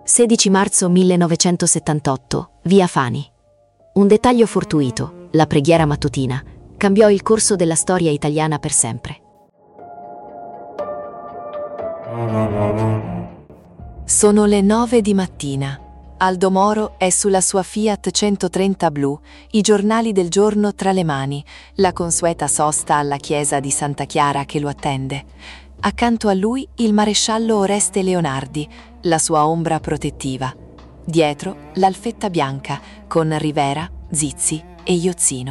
16 marzo 1978, via Fani. Un dettaglio fortuito, la preghiera mattutina, cambiò il corso della storia italiana per sempre. Sono le 9 di mattina. Aldo Moro è sulla sua Fiat 130 blu, i giornali del giorno tra le mani, la consueta sosta alla chiesa di Santa Chiara che lo attende. Accanto a lui il maresciallo Oreste Leonardi, la sua ombra protettiva. Dietro l'Alfetta bianca con Rivera, Zizzi e Iozzino.